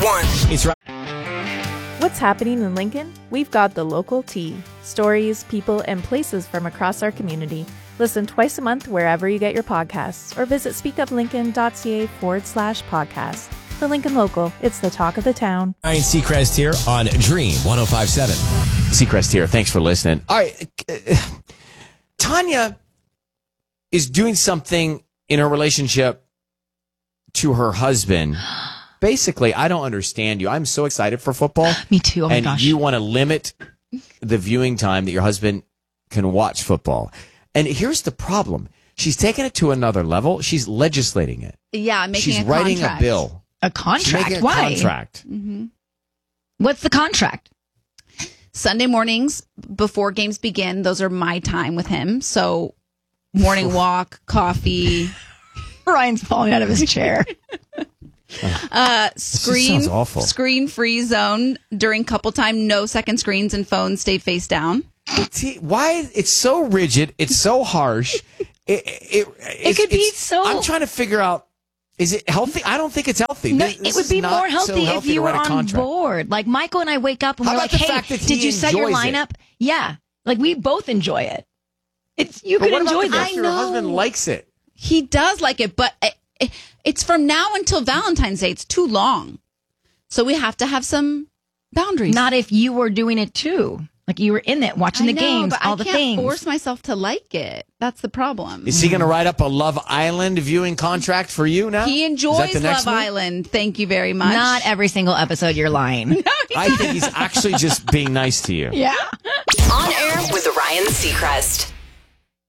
One. It's right. What's happening in Lincoln? We've got the local tea. Stories, people, and places from across our community. Listen twice a month wherever you get your podcasts or visit speakuplincoln.ca/podcast. The Lincoln Local. It's the talk of the town. Ryan Seacrest here on Dream 105.7. Seacrest here. Thanks for listening. All right. Tanya is doing something in her relationship to her husband. Basically, I don't understand you. I'm so excited for football. Me too. Oh my and gosh. you want to limit the viewing time that your husband can watch football. And here's the problem. She's taking it to another level. She's legislating it. Yeah, making She's a writing contract. a bill. A She's contract? making a Why? contract. Mm-hmm. What's the contract? Sunday mornings before games begin, those are my time with him. So morning walk, coffee. Ryan's falling out of his chair. sounds awful. Screen free zone during couple time, no second screens and phones, stay face down. Why? It's so rigid. It's so harsh. It could be so... I'm trying to figure out, is it healthy? I don't think it's healthy. No, This it would is be not more healthy so if you to were write a on contract. board. Like Michael and I wake up and How we're about like, the hey, fact that did he you set your enjoys it? lineup? Yeah. Like we both enjoy it. You But could what about enjoy the fact this. that your husband likes it? He does like it, but it's from now until Valentine's Day. It's too long. So we have to have some boundaries. Not if you were doing it too. Like you were in it, watching the games, all the I can't things. force myself to like it. That's the problem. Is he going to write up a Love Island viewing contract for you now? He Is enjoys that the next Love move? Island. Thank you very much. Not every single episode, you're lying. I think he's actually just being nice to you. Yeah. On air with Ryan Seacrest.